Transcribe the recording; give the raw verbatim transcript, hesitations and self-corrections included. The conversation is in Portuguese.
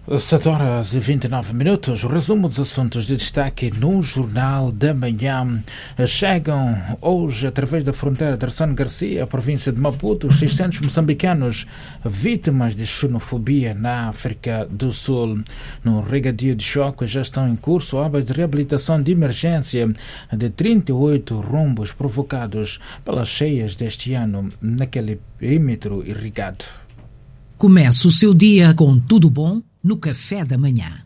sete horas e vinte e nove minutos. O resumo dos assuntos de destaque no Jornal da Manhã. Chegam hoje, através da fronteira de Arsano Garcia, a província de Maputo, seiscentos moçambicanos vítimas de xenofobia na África do Sul. No regadio de choque já estão em curso obras de reabilitação de emergência de trinta e oito rombos provocados pelas cheias deste ano naquele perímetro irrigado. Comece o seu dia com tudo bom no Café da Manhã.